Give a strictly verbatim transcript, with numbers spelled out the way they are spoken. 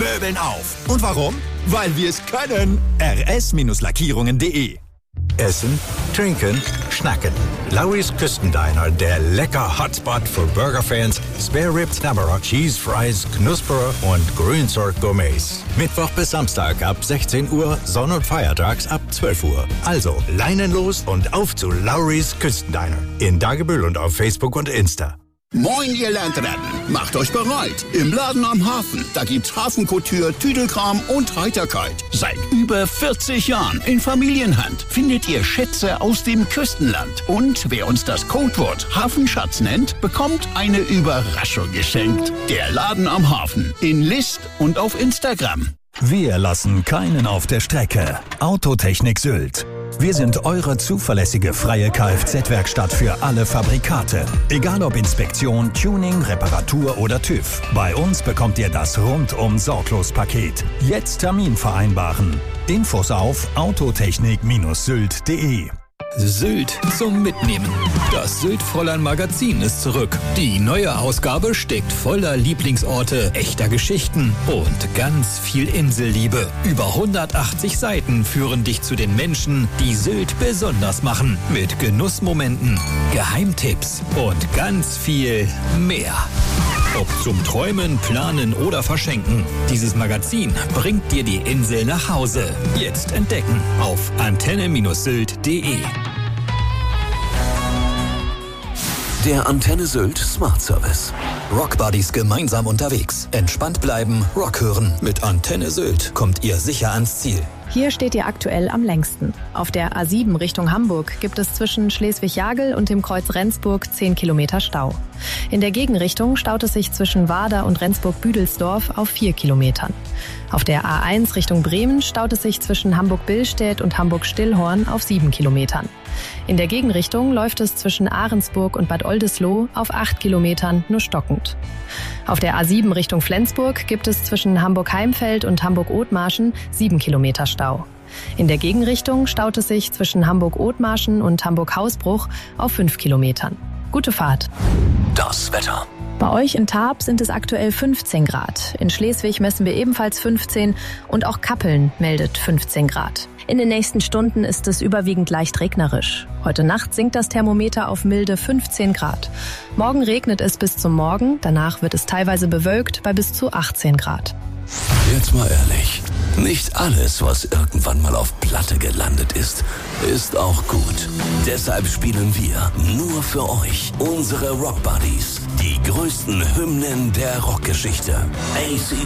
Möbeln auf. Und warum? Weil wir es können. r s Lackierungen punkt de. Essen, trinken, schnacken. Lawry's Küstendiner, der lecker Hotspot für Burgerfans, Spare Ribs, Knabberer, Cheese Fries, Knusperer und Grünzeug-Gourmets. Mittwoch bis Samstag ab sechzehn Uhr, Sonn- und Feiertags ab zwölf Uhr. Also Leinen los und auf zu Lawry's Küstendiner. In Dagebüll und auf Facebook und Insta. Moin, ihr Landratten. Macht euch bereit. Im Laden am Hafen. Da gibt's Hafenkouture, Tüdelkram und Heiterkeit. Seit über vierzig Jahren in Familienhand findet ihr Schätze aus dem Küstenland. Und wer uns das Codewort Hafenschatz nennt, bekommt eine Überraschung geschenkt. Der Laden am Hafen. In List und auf Instagram. Wir lassen keinen auf der Strecke. Autotechnik Sylt. Wir sind eure zuverlässige freie Kfz-Werkstatt für alle Fabrikate. Egal ob Inspektion, Tuning, Reparatur oder TÜV. Bei uns bekommt ihr das Rundum-Sorglos-Paket. Jetzt Termin vereinbaren. Infos auf autotechnik Sylt punkt de. Sylt zum Mitnehmen. Das Sylt-Fräulein-Magazin ist zurück. Die neue Ausgabe steckt voller Lieblingsorte, echter Geschichten und ganz viel Inselliebe. Über hundertachtzig Seiten führen dich zu den Menschen, die Sylt besonders machen. Mit Genussmomenten, Geheimtipps und ganz viel mehr. Ob zum Träumen, Planen oder Verschenken. Dieses Magazin bringt dir die Insel nach Hause. Jetzt entdecken auf antenne Sylt punkt de. Der Antenne Sylt Smart Service. Rock Buddies gemeinsam unterwegs. Entspannt bleiben, Rock hören. Mit Antenne Sylt kommt ihr sicher ans Ziel. Hier steht ihr aktuell am längsten. Auf der A sieben Richtung Hamburg gibt es zwischen Schleswig-Jagel und dem Kreuz Rendsburg zehn Kilometer Stau. In der Gegenrichtung staut es sich zwischen Warder und Rendsburg-Büdelsdorf auf vier Kilometern. Auf der A eins Richtung Bremen staut es sich zwischen Hamburg-Billstedt und Hamburg-Stillhorn auf sieben Kilometern. In der Gegenrichtung läuft es zwischen Ahrensburg und Bad Oldesloe auf acht Kilometern nur stockend. Auf der A sieben Richtung Flensburg gibt es zwischen Hamburg-Heimfeld und Hamburg-Othmarschen sieben Kilometer Stau. In der Gegenrichtung staut es sich zwischen Hamburg-Othmarschen und Hamburg-Hausbruch auf fünf Kilometern. Gute Fahrt. Das Wetter. Bei euch in Tarp sind es aktuell fünfzehn Grad. In Schleswig messen wir ebenfalls fünfzehn und auch Kappeln meldet fünfzehn Grad. In den nächsten Stunden ist es überwiegend leicht regnerisch. Heute Nacht sinkt das Thermometer auf milde fünfzehn Grad. Morgen regnet es bis zum Morgen, danach wird es teilweise bewölkt bei bis zu achtzehn Grad. Jetzt mal ehrlich, nicht alles, was irgendwann mal auf Platte gelandet ist, ist auch gut. Deshalb spielen wir nur für euch unsere Rock Buddies, die größten Hymnen der Rockgeschichte. A C